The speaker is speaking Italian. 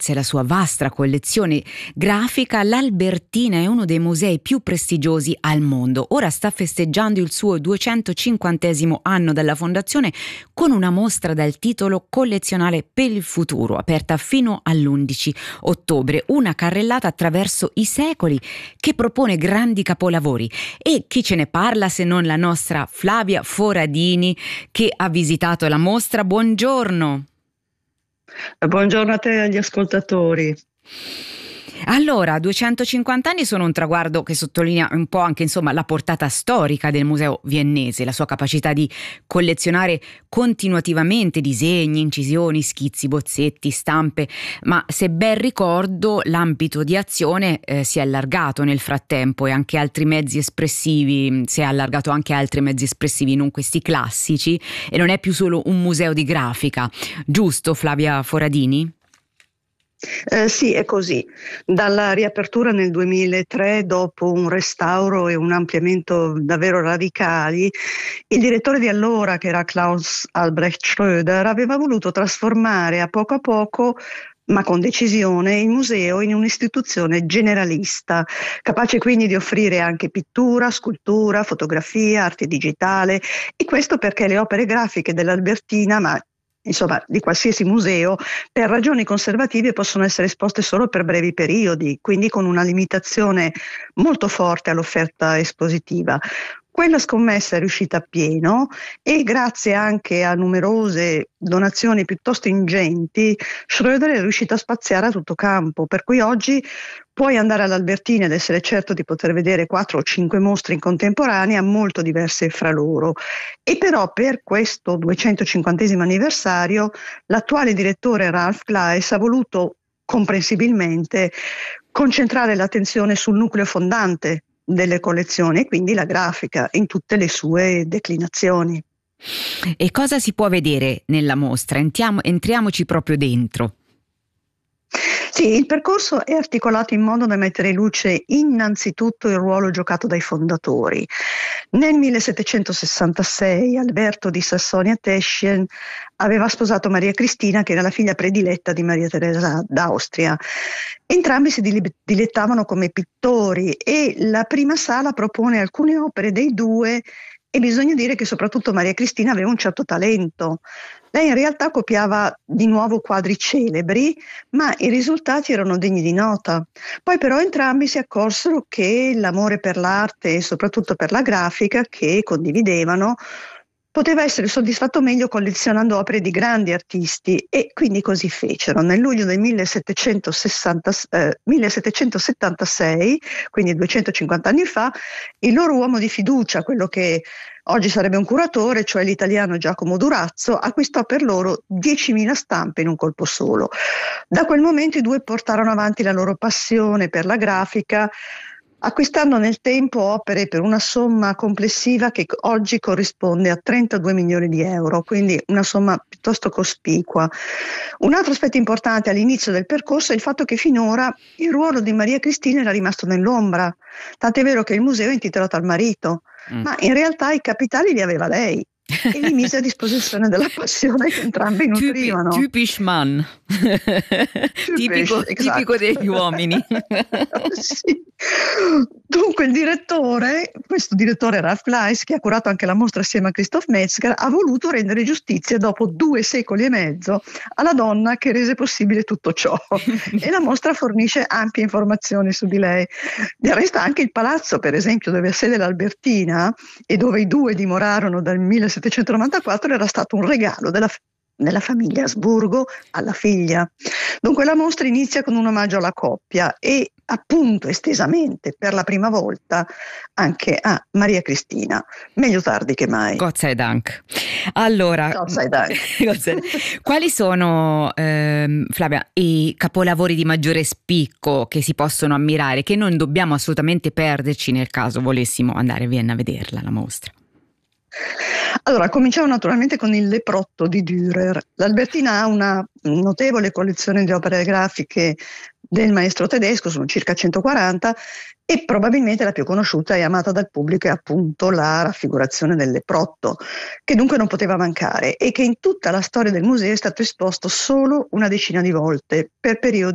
grazie alla sua vasta collezione grafica, l'Albertina è uno dei musei più prestigiosi al mondo. Ora sta festeggiando il suo 250° anno dalla fondazione con una mostra dal titolo Collezionale per il futuro, aperta fino all'11 ottobre, una carrellata attraverso i secoli che propone grandi capolavori. E chi ce ne parla se non la nostra Flavia Foradini, che ha visitato la mostra. Buongiorno. Buongiorno a te e agli ascoltatori. Allora, 250 anni sono un traguardo che sottolinea un po' anche la portata storica del museo viennese, la sua capacità di collezionare continuativamente disegni, incisioni, schizzi, bozzetti, stampe, ma se ben ricordo l'ambito di azione si è allargato nel frattempo e anche altri mezzi espressivi, si è allargato anche a altri mezzi espressivi, non questi classici, e non è più solo un museo di grafica, giusto Flavia Foradini? Sì, è così. Dalla riapertura nel 2003, dopo un restauro e un ampliamento davvero radicali, il direttore di allora, che era Klaus Albrecht Schröder, aveva voluto trasformare a poco, ma con decisione, il museo in un'istituzione generalista, capace quindi di offrire anche pittura, scultura, fotografia, arte digitale, e questo perché le opere grafiche dell'Albertina, ma insomma di qualsiasi museo, per ragioni conservative possono essere esposte solo per brevi periodi, quindi con una limitazione molto forte all'offerta espositiva. Quella scommessa è riuscita appieno e grazie anche a numerose donazioni piuttosto ingenti, Schröder è riuscito a spaziare a tutto campo, per cui oggi puoi andare all'Albertina ed essere certo di poter vedere 4 o 5 mostre in contemporanea molto diverse fra loro. E però per questo 250° anniversario l'attuale direttore Ralph Gleis ha voluto comprensibilmente concentrare l'attenzione sul nucleo fondante delle collezioni e quindi la grafica in tutte le sue declinazioni. E cosa si può vedere nella mostra? Entriamoci proprio dentro. Sì, il percorso è articolato in modo da mettere in luce innanzitutto il ruolo giocato dai fondatori. Nel 1766 Alberto di Sassonia-Teschen aveva sposato Maria Cristina, che era la figlia prediletta di Maria Teresa d'Austria. Entrambi si dilettavano come pittori e la prima sala propone alcune opere dei due, e bisogna dire che soprattutto Maria Cristina aveva un certo talento. Lei in realtà copiava di nuovo quadri celebri, ma i risultati erano degni di nota. Poi però entrambi si accorsero che l'amore per l'arte e soprattutto per la grafica che condividevano poteva essere soddisfatto meglio collezionando opere di grandi artisti, e quindi così fecero. Nel luglio del 1776, quindi 250 anni fa, il loro uomo di fiducia, quello che oggi sarebbe un curatore, cioè l'italiano Giacomo Durazzo, acquistò per loro 10.000 stampe in un colpo solo. Da quel momento i due portarono avanti la loro passione per la grafica, acquistando nel tempo opere per una somma complessiva che oggi corrisponde a 32 milioni di euro, quindi una somma piuttosto cospicua. Un altro aspetto importante all'inizio del percorso è il fatto che finora il ruolo di Maria Cristina era rimasto nell'ombra, tant'è vero che il museo è intitolato al marito, ma in realtà i capitali li aveva lei e li mise a disposizione della passione che entrambi nutrivano. Typisch Mann. Tipico degli uomini. Sì. Dunque questo direttore Ralph Gleis, che ha curato anche la mostra assieme a Christoph Metzger, ha voluto rendere giustizia dopo 2 secoli e mezzo alla donna che rese possibile tutto ciò e la mostra fornisce ampie informazioni su di lei. Del resto anche il palazzo, per esempio, dove ha sede l'Albertina e dove i due dimorarono dal 1794, era stato un regalo della famiglia Asburgo alla figlia. Dunque la mostra inizia con un omaggio alla coppia e appunto estesamente per la prima volta anche a Maria Cristina. Meglio tardi che mai. Gott sei Dank. Allora, quali sono, Flavia, i capolavori di maggiore spicco che si possono ammirare, che non dobbiamo assolutamente perderci nel caso volessimo andare a Vienna a vederla, la mostra? Allora, cominciamo naturalmente con il Leprotto di Dürer. L'Albertina ha una notevole collezione di opere grafiche del maestro tedesco, sono circa 140, e probabilmente la più conosciuta e amata dal pubblico è appunto la raffigurazione del leprotto, che dunque non poteva mancare e che in tutta la storia del museo è stato esposto solo una decina di volte per periodi